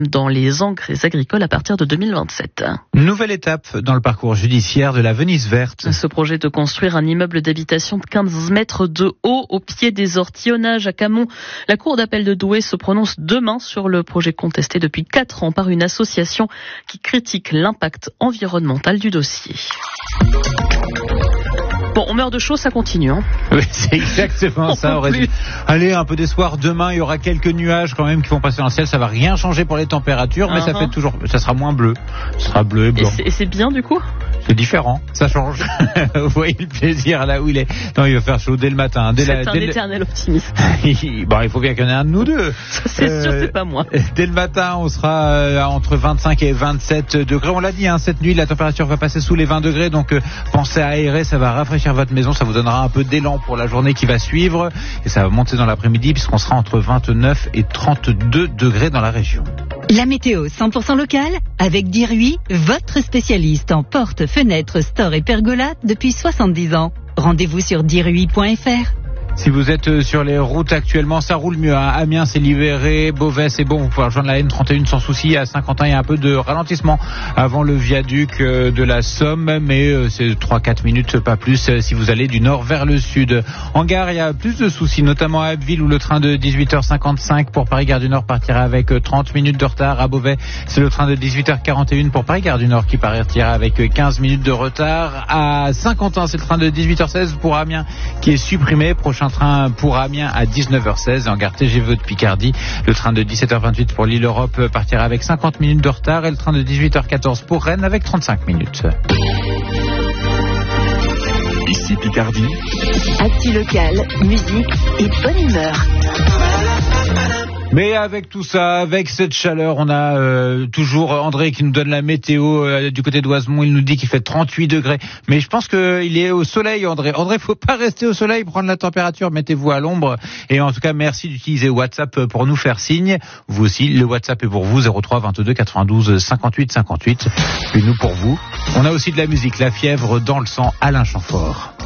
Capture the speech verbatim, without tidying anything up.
dans les engrais agricoles à partir de deux mille vingt-sept. Nouvelle étape dans le parcours judiciaire de la Venise verte. Ce projet de construire un immeuble d'habitation de quinze mètres de haut au pied des ortillonnages à Camon. La Cour d'appel de Douai se prononce demain sur le projet contesté depuis quatre ans par une association qui critique l'impact environnemental du dossier. Bon, on meurt de chaud, ça continue. Hein. Oui, c'est exactement ça. On aurait Allez, un peu d'espoir. Demain, il y aura quelques nuages quand même qui vont passer dans le ciel. Ça va rien changer pour les températures, mais uh-huh. ça fait toujours, ça sera moins bleu. Ça sera bleu et blanc. Et c'est, et c'est bien du coup. C'est différent, ça change. Vous voyez le plaisir là où il est. Non, il va faire chaud dès le matin. Dès c'est la, un dès éternel le... optimiste. Bon, il faut bien qu'il y en ait un de nous deux. Ça, c'est euh, sûr, c'est pas moi. Dès le matin, on sera euh, entre vingt-cinq et vingt-sept degrés. On l'a dit, hein, cette nuit, la température va passer sous les vingt degrés. Donc, euh, pensez à aérer, ça va rafraîchir votre maison. Ça vous donnera un peu d'élan pour la journée qui va suivre. Et ça va monter dans l'après-midi puisqu'on sera entre vingt-neuf et trente-deux degrés dans la région. La météo cent pour cent locale avec Diruy, votre spécialiste en portes, fenêtres, stores et pergolas depuis soixante-dix ans. Rendez-vous sur diruy point f r. Si vous êtes sur les routes actuellement, ça roule mieux. Hein. Amiens, c'est libéré. Beauvais, c'est bon. Vous pouvez rejoindre la N trente et un sans souci. À Saint-Quentin, il y a un peu de ralentissement avant le viaduc de la Somme. Mais c'est trois à quatre minutes, pas plus, si vous allez du nord vers le sud. En gare, il y a plus de soucis, notamment à Abbeville où le train de dix-huit heures cinquante-cinq pour Paris-Gare du Nord partira avec trente minutes de retard. À Beauvais, c'est le train de dix-huit heures quarante et un pour Paris-Gare du Nord qui partira avec quinze minutes de retard. À Saint-Quentin, c'est le train de dix-huit heures seize pour Amiens qui est supprimé. Prochain train pour Amiens à dix-neuf heures seize. En gare T G V de Picardie, le train de dix-sept heures vingt-huit pour l'île Europe partira avec cinquante minutes de retard et le train de dix-huit heures quatorze pour Rennes avec trente-cinq minutes. Ici Picardie. Actu local, musique et bonne humeur. Mais avec tout ça, avec cette chaleur, on a euh, toujours André qui nous donne la météo euh, du côté d'Oisemont. Il nous dit qu'il fait trente-huit degrés. Mais je pense qu'il est au soleil, André. André, faut pas rester au soleil, prendre la température, mettez-vous à l'ombre. Et en tout cas, merci d'utiliser WhatsApp pour nous faire signe. Vous aussi, le WhatsApp est pour vous, zéro trois vingt-deux quatre-vingt-douze cinquante-huit cinquante-huit. Et nous pour vous. On a aussi de la musique, La Fièvre dans le sang, Alain Chamfort.